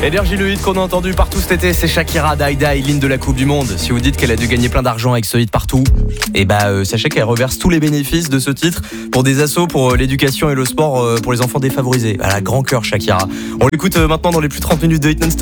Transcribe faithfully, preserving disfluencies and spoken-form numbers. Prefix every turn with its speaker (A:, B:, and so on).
A: Énergie, le hit qu'on a entendu partout cet été, c'est Shakira, Die Die, l'hymne de la Coupe du Monde. Si vous dites qu'elle a dû gagner plein d'argent avec ce hit partout, et bah euh, sachez qu'elle reverse tous les bénéfices de ce titre pour des assos pour euh, l'éducation et le sport euh, pour les enfants défavorisés. Voilà, grand cœur Shakira. On l'écoute euh, maintenant dans les plus trente minutes de hit non-stop.